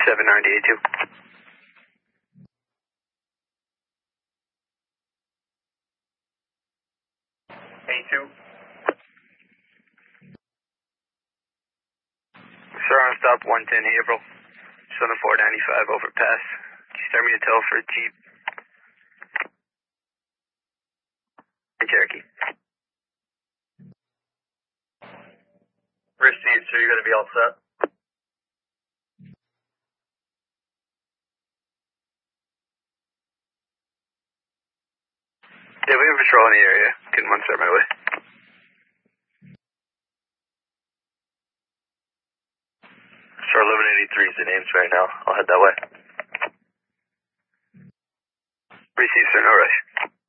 798-2. A2. Sir, on stop 110 April. Just on the 495 overpass. Can you start me a tow for a Jeep? Cherokee. Received, sir. You're going to be all set. Yeah, we have patrol in the area. Getting one start my way. Sir, 1183 is the names right now. I'll head that way. Received, sir. No rush.